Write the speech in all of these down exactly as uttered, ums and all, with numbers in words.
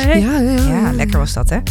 Hey. Ja, ja, ja. Ja, lekker was dat, hè?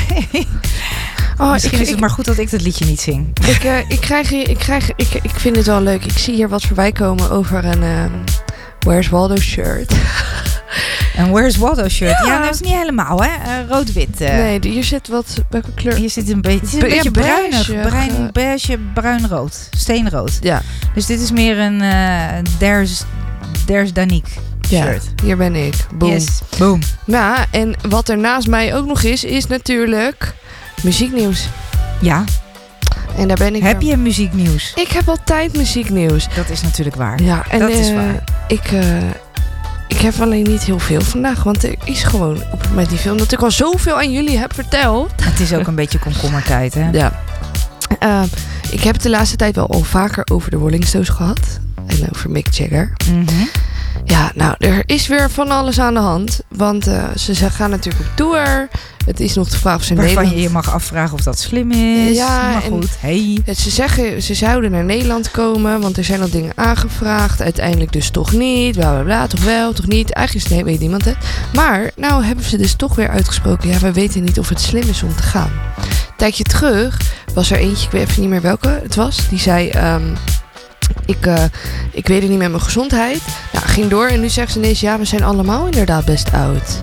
Oh, Misschien ik, is het ik, maar goed dat ik dat liedje niet zing. Ik, uh, ik krijg hier, ik krijg, ik, ik vind het wel leuk. Ik zie hier wat voorbij komen over een um, Where's Waldo shirt. Een Where's Waldo shirt. Ja, ja dat is niet helemaal, hè? Uh, rood-wit. Uh. Nee, hier zit wat, welke kleur? Hier zit een beetje, het is een Be- beetje ja, bruinig. beige, Bruin, uh, beige, bruin-rood. Steenrood. Ja. Dus dit is meer een uh, There's, There's Danique shirt. Ja, hier ben ik. Boom. Yes. Boom. Ja, en wat er naast mij ook nog is, is natuurlijk muzieknieuws. Ja. En daar ben ik. Heb je muzieknieuws? Ik heb altijd muzieknieuws. Dat is natuurlijk waar. Ja, en dat is uh, waar. Ik, uh, ik heb alleen niet heel veel vandaag, want er is gewoon op met die film dat ik al zoveel aan jullie heb verteld. Het is ook een beetje komkommertijd, hè? Ja. Uh, ik heb het de laatste tijd wel al vaker over de Rolling Stones gehad. En over Mick Jagger. Mm-hmm. Ja, nou, er is weer van alles aan de hand. Want uh, ze, ze gaan natuurlijk op tour. Het is nog de vraag of ze in Waarvan Nederland... je je mag afvragen of dat slim is. Ja, maar en goed. Hey. Ze zeggen, ze zouden naar Nederland komen, want er zijn al dingen aangevraagd. Uiteindelijk dus toch niet, bla bla bla, toch wel, toch niet. Eigenlijk is het, nee, weet niemand het. Maar, nou hebben ze dus toch weer uitgesproken, ja, we weten niet of het slim is om te gaan. Een tijdje terug was er eentje, ik weet even niet meer welke het was, die zei... Um, Ik, uh, ik weet het niet met mijn gezondheid. Nou, ging door en nu zegt ze ineens... ja, we zijn allemaal inderdaad best oud.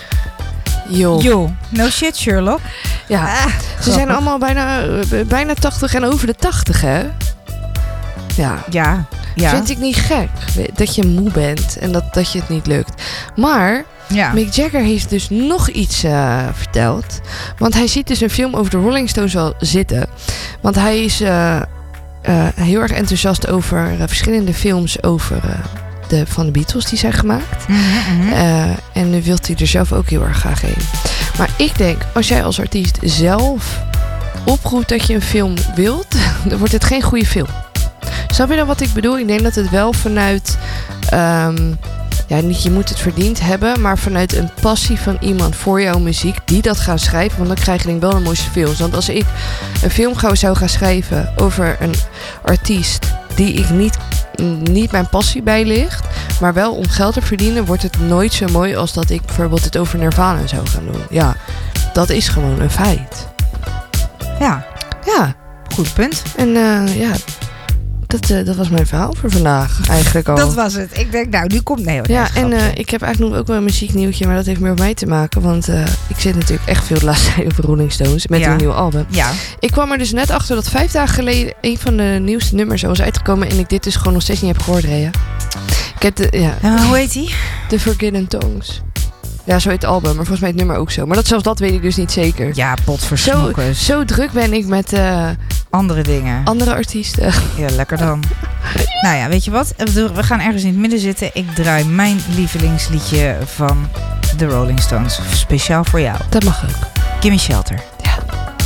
Yo. Yo, no shit Sherlock. Ja, ah, ze grappig. zijn allemaal bijna, uh, bijna tachtig en over de tachtig, hè? Ja. Ja, ja. Vind ik niet gek. Dat je moe bent en dat, dat je het niet lukt. Maar... Ja. Mick Jagger heeft dus nog iets uh, verteld. Want hij ziet dus een film over de Rolling Stones wel zitten. Want hij is... Uh, Uh, heel erg enthousiast over uh, verschillende films over uh, de, van de Beatles die zijn gemaakt. Mm-hmm, mm-hmm. Uh, en nu wil hij er zelf ook heel erg graag heen. Maar ik denk, als jij als artiest zelf oproept dat je een film wilt, dan wordt het geen goede film. Snap je dan wat ik bedoel? Ik denk dat het wel vanuit... Um, ja, niet je moet het verdiend hebben, maar vanuit een passie van iemand voor jouw muziek die dat gaat schrijven, want dan krijg je denk ik wel een mooiste film. Want als ik een film zou gaan schrijven over een artiest die ik niet, niet mijn passie bij ligt, maar wel om geld te verdienen, wordt het nooit zo mooi als dat ik bijvoorbeeld het over Nirvana zou gaan doen. Ja, dat is gewoon een feit. Ja. Ja. Goed punt. En uh, ja... Dat, uh, dat was mijn verhaal voor vandaag eigenlijk al. Dat was het. Ik denk, nou, nu komt... Nee, hoor, ja, nee, en uh, ik heb eigenlijk nog ook wel een muzieknieuwtje, maar dat heeft meer met mij te maken. Want uh, ik zit natuurlijk echt veel de laatste tijd over Rolling Stones met ja. hun nieuwe album. Ja. Ik kwam er dus net achter dat vijf dagen geleden een van de nieuwste nummers was uitgekomen en ik dit dus gewoon nog steeds niet heb gehoord, Rhea. Ik heb de, ja. Uh, hoe heet die? The Forgotten Tongues. Ja, zo heet het album, maar volgens mij het nummer ook zo. Maar dat, zelfs dat weet ik dus niet zeker. Ja, potversnokken. Zo, zo druk ben ik met uh, andere dingen. Andere artiesten. Ja, lekker dan. Nou ja, weet je wat? We gaan ergens in het midden zitten. Ik draai mijn lievelingsliedje van The Rolling Stones. Speciaal voor jou. Dat mag ook. Gimme Shelter.